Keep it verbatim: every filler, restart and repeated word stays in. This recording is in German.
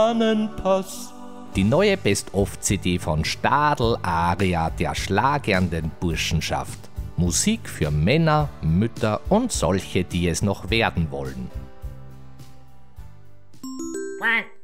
Pass. Die neue Best-of-C D von Stadl Aria der schlagernden Burschenschaft. Musik für Männer, Mütter und solche, die es noch werden wollen. Quack.